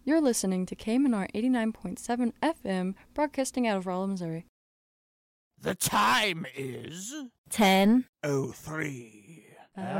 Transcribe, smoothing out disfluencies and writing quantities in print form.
You're listening to KMNR 89.7 FM, broadcasting out of Rolla, Missouri. The time is 10:03.